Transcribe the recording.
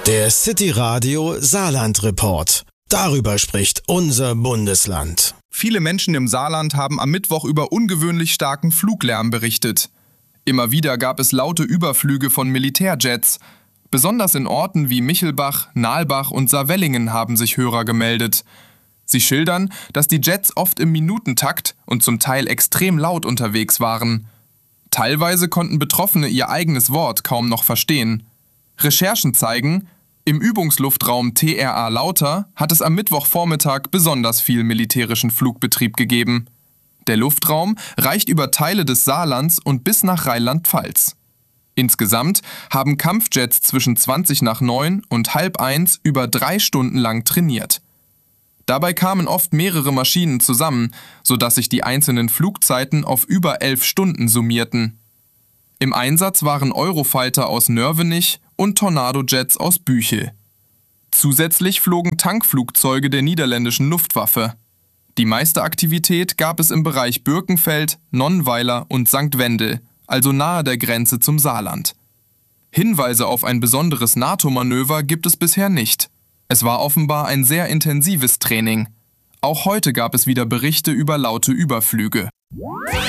Der City Radio Saarland Report. Darüber spricht unser Bundesland. Viele Menschen im Saarland haben am Mittwoch über ungewöhnlich starken Fluglärm berichtet. Immer wieder gab es laute Überflüge von Militärjets. Besonders in Orten wie Michelbach, Nalbach und Saarwellingen haben sich Hörer gemeldet. Sie schildern, dass die Jets oft im Minutentakt und zum Teil extrem laut unterwegs waren. Teilweise konnten Betroffene ihr eigenes Wort kaum noch verstehen. Recherchen zeigen, im Übungsluftraum TRA Lauter hat es am Mittwochvormittag besonders viel militärischen Flugbetrieb gegeben. Der Luftraum reicht über Teile des Saarlands und bis nach Rheinland-Pfalz. Insgesamt haben Kampfjets zwischen 20:09 und 12:30 über 3 Stunden lang trainiert. Dabei kamen oft mehrere Maschinen zusammen, sodass sich die einzelnen Flugzeiten auf über 11 Stunden summierten. Im Einsatz waren Eurofighter aus Nörvenich und Tornado-Jets aus Büchel. Zusätzlich flogen Tankflugzeuge der niederländischen Luftwaffe. Die meiste Aktivität gab es im Bereich Birkenfeld, Nonnweiler und St. Wendel, also nahe der Grenze zum Saarland. Hinweise auf ein besonderes NATO-Manöver gibt es bisher nicht. Es war offenbar ein sehr intensives Training. Auch heute gab es wieder Berichte über laute Überflüge.